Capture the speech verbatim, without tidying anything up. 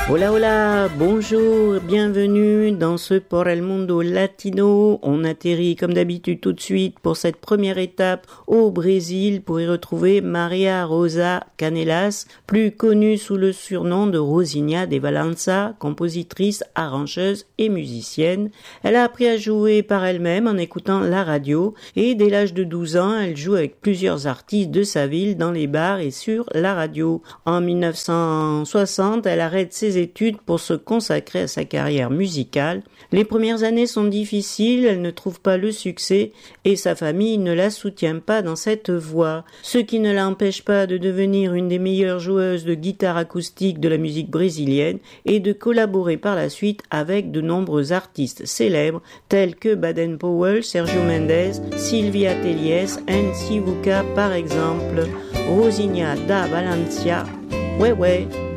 Hola hola, bonjour, bienvenue dans ce Por el Mundo Latino. On atterrit comme d'habitude tout de suite pour cette première étape au Brésil pour y retrouver Maria Rosa Canelas, plus connue sous le surnom de Rosinha de Valença, compositrice, arrangeuse et musicienne. Elle a appris à jouer par elle-même en écoutant la radio et dès l'âge de douze ans, elle joue avec plusieurs artistes de sa ville dans les bars et sur la radio. En mille neuf cent soixante, elle arrête ses études pour se consacrer à sa carrière musicale. Les premières années sont difficiles, elle ne trouve pas le succès et sa famille ne la soutient pas dans cette voie, ce qui ne l'empêche pas de devenir une des meilleures joueuses de guitare acoustique de la musique brésilienne et de collaborer par la suite avec de nombreux artistes célèbres tels que Baden Powell, Sergio Mendes, Sylvia Tellies, N. Sivuca par exemple. Rosinha da Valença, ouais ouais.